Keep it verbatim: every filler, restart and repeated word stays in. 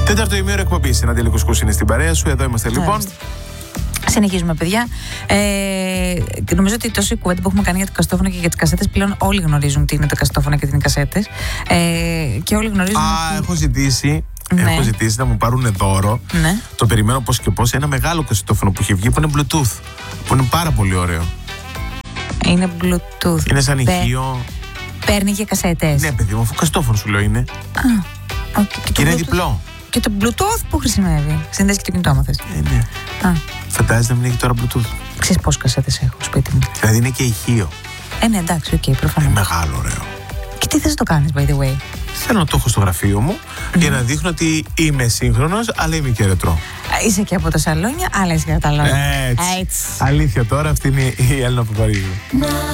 Τέταρτο ημίωρο εκπομπής. Ένα Κουσκούς είναι στην παρέα σου. Εδώ είμαστε λοιπόν. Συνεχίζουμε, παιδιά. Ε, νομίζω ότι τόσο η κουβέντα που έχουμε κάνει για το καστόφωνο και για τις κασέτες, πλέον όλοι γνωρίζουν τι είναι το καστόφωνο και τι είναι οι κασέτες. Ε, και όλοι γνωρίζουν. Α, ότι... έχω ζητήσει. Ναι. Έχω ζητήσει να μου πάρουν δώρο. Ναι. Το περιμένω πώς και πώς. Ένα μεγάλο καστόφωνο που έχει βγει που είναι Bluetooth. Που είναι πάρα πολύ ωραίο. Είναι Bluetooth. Είναι σαν ηχείο. Παίρνει και κασέτες. Ναι, παιδί μου, αφού καστόφωνο σου λέω είναι. Α, okay. Και, και είναι διπλό. Και το Bluetooth που χρησιμεύει. Συνδέσει και το κινητό, άμα θες. Ε, ναι. Α. Φαντάζεσαι να μην έχει τώρα Bluetooth. Ξέρεις πόσες κασέτες έχω σπίτι μου. Δηλαδή είναι και ηχείο. Ε, ναι, εντάξει, οκ, okay, προφανώς. Είναι μεγάλο, ωραίο. Και τι θες να το κάνεις, by the way? Θέλω να το έχω στο γραφείο μου mm. για να δείχνω ότι είμαι σύγχρονος, αλλά είμαι και ρετρό. Είσαι και από τα σαλόνια, αλλά είσαι και από τα λόγια. Έτσι. Έτσι. Αλήθεια τώρα, αυτή είναι η Έλληνα Παπαρίζου.